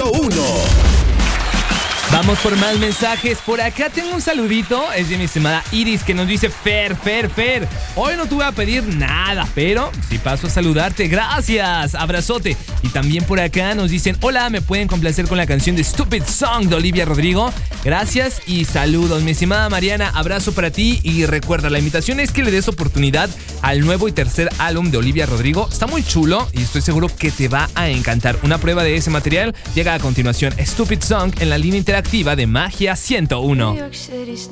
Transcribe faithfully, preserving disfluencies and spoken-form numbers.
ciento uno. Vamos por más mensajes. Por acá tengo un saludito. Es de mi estimada Iris, que nos dice: Fer, Fer, Fer, hoy no te voy a pedir nada, pero sí paso a saludarte. Gracias, abrazote. Y también por acá nos dicen: hola, ¿me pueden complacer con la canción de Stupid Song de Olivia Rodrigo? Gracias y saludos. Mi estimada Mariana, abrazo para ti. Y recuerda, la invitación es que le des oportunidad al nuevo y tercer álbum de Olivia Rodrigo. Está muy chulo y estoy seguro que te va a encantar. Una prueba de ese material llega a continuación. Stupid Song en la línea interactiva de Magia ciento uno.